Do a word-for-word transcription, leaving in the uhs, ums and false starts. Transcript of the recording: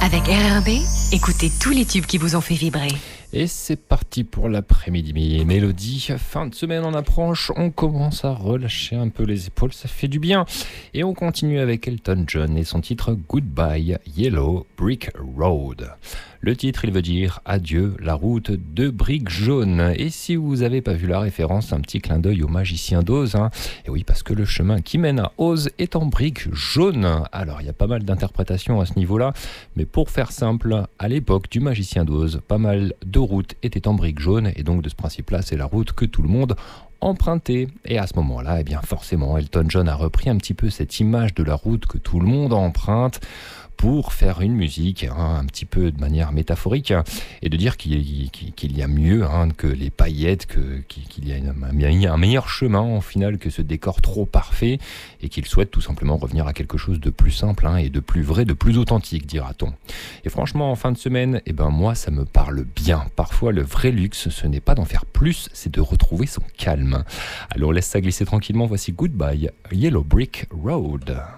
Avec R R B, écoutez tous les tubes qui vous ont fait vibrer. Et c'est parti pour l'après-midi Mélodie. Fin de semaine en approche, on commence à relâcher un peu les épaules, ça fait du bien. Et on continue avec Elton John et son titre Goodbye Yellow Brick Road. Le titre, il veut dire adieu la route de briques jaunes. Et si vous n'avez pas vu la référence, un petit clin d'œil au magicien d'Oz. Hein. Et oui, parce que le chemin qui mène à Oz est en briques jaunes. Alors, il y a pas mal d'interprétations à ce niveau-là. Mais pour faire simple, à l'époque du magicien d'Oz, pas mal de routes étaient en briques jaunes. Et donc, de ce principe-là, c'est la route que tout le monde empruntait. Et à ce moment-là, eh bien, forcément, Elton John a repris un petit peu cette image de la route que tout le monde emprunte pour faire une musique hein, un petit peu de manière métaphorique hein, et de dire qu'il, qu'il y a mieux hein, que les paillettes, que, qu'il y a un meilleur chemin en final que ce décor trop parfait et qu'il souhaite tout simplement revenir à quelque chose de plus simple hein, et de plus vrai, de plus authentique, dira-t-on. Et franchement, en fin de semaine, eh ben, moi, ça me parle bien. Parfois, le vrai luxe, ce n'est pas d'en faire plus, c'est de retrouver son calme. Alors, laisse ça glisser tranquillement. Voici Goodbye Yellow Brick Road.